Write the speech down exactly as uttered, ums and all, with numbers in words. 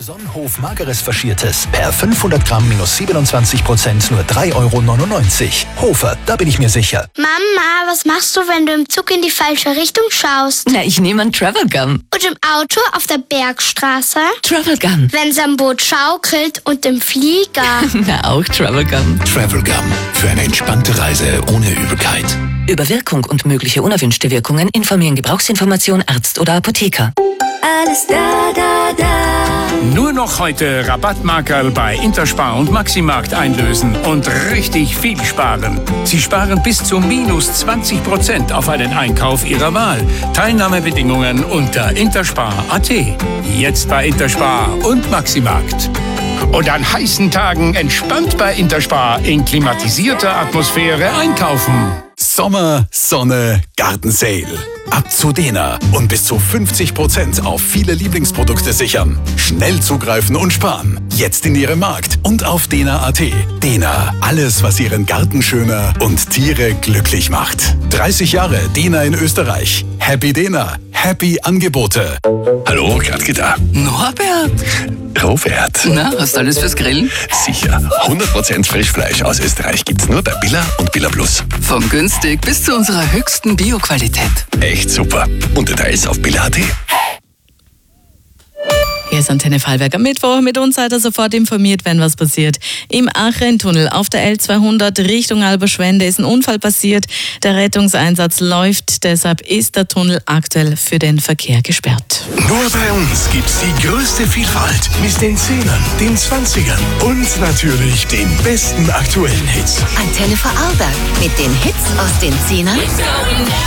Sonnenhof Mageres Faschiertes per fünfhundert Gramm minus siebenundzwanzig Prozent nur drei Euro neunundneunzig. Hofer, da bin ich mir sicher. Mama, was machst du, wenn du im Zug in die falsche Richtung schaust? Na, ich nehme einen Travel Gum. Und im Auto auf der Bergstraße? Travel Gum. Wenn's am Boot schaukelt und im Flieger? Na, auch Travel Gum. Travel Gum. Für eine entspannte Reise ohne Übelkeit. Über Wirkung und mögliche unerwünschte Wirkungen informieren Gebrauchsinformation Arzt oder Apotheker. Alles da, da, da. Nur noch heute Rabattmarkerl bei Interspar und Maximarkt einlösen und richtig viel sparen. Sie sparen bis zu minus zwanzig Prozent auf einen Einkauf Ihrer Wahl. Teilnahmebedingungen unter interspar punkt at. Jetzt bei Interspar und Maximarkt. Und an heißen Tagen entspannt bei Interspar in klimatisierter Atmosphäre einkaufen. Sommer, Sonne, Gartensale. Ab zu Dena und bis zu fünfzig Prozent auf viele Lieblingsprodukte sichern. Schnell zugreifen und sparen. Jetzt in Ihrem Markt und auf dena punkt at. Dena, alles, was Ihren Garten schöner und Tiere glücklich macht. dreißig Jahre Dena in Österreich. Happy Dena. Happy Angebote. Hallo, Gradke da. Norbert. Robert. Na, hast du alles fürs Grillen? Sicher. hundert Prozent Frischfleisch aus Österreich gibt's nur bei Billa und Billa Plus. Vom günstig bis zu unserer höchsten Bio-Qualität. Echt super. Und Details auf billa punkt at. Hier ist Antenne Fallberg am Mittwoch. Mit uns seid ihr sofort informiert, wenn was passiert. Im Aachen-Tunnel auf der L zweihundert Richtung Alberschwende ist ein Unfall passiert. Der Rettungseinsatz läuft, deshalb ist der Tunnel aktuell für den Verkehr gesperrt. Nur bei uns gibt's die größte Vielfalt mit den Zehnern, den Zwanzigern und natürlich den besten aktuellen Hits. Antenne Vorarlberg mit den Hits aus den Zehnern